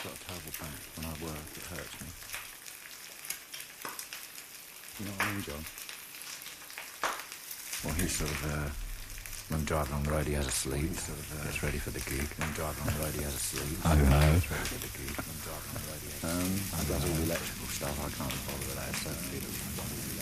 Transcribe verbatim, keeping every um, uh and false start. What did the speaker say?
got a terrible back. When I work, it hurts me. You know what I mean, John? Well, he's sort of, uh, when driving on the road, he has a sleep. He sort of uh, gets ready for the gig. When driving on the road, he has a sleep. I don't know. Gets ready for the gig. When driving on the road, he has a sleep. Um, I does all the electrical stuff. I can't bother with that. It's so